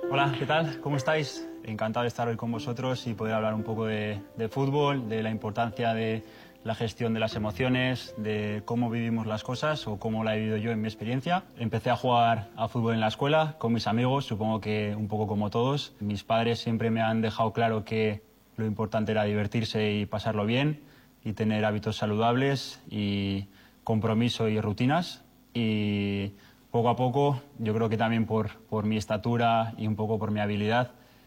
Hola, ¿qué tal? ¿Cómo estáis? Encantado de estar hoy con vosotros y poder hablar un poco de fútbol, de la importancia de la gestión de las emociones, de cómo vivimos las cosas o cómo la he vivido yo en mi experiencia. Empecé a jugar a fútbol en la escuela con mis amigos, supongo que un poco como todos. Mis padres siempre me han dejado claro que lo importante era divertirse y pasarlo bien y tener hábitos saludables y compromiso y rutinas. Y poco a poco, yo creo que también por mi estatura y un poco por mi habilidad,